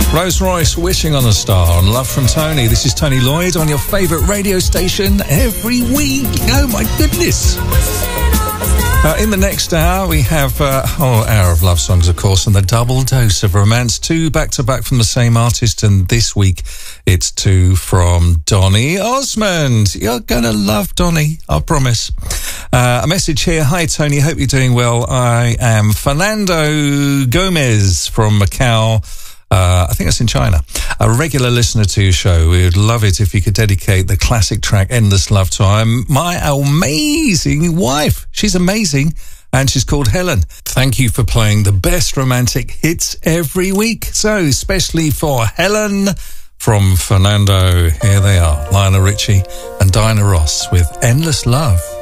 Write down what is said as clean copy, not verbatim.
Rose Royce, Wishing on a Star on Love from Tony. This is Tony Lloyd on your favourite radio station every week. Oh my goodness. In the next hour, we have a whole hour of love songs, of course, and the double dose of romance. 2 back-to-back from the same artist, and this week it's 2 from Donny Osmond. You're going to love Donny, I promise. A message here. Hi, Tony. Hope you're doing well. I am Fernando Gomez from Macau. I think that's in China. A regular listener to your show. We would love it if you could dedicate the classic track Endless Love to my amazing wife. She's amazing, and she's called Helen. Thank you for playing the best romantic hits every week. So, especially for Helen from Fernando. Here they are, Lionel Richie and Diana Ross with Endless Love.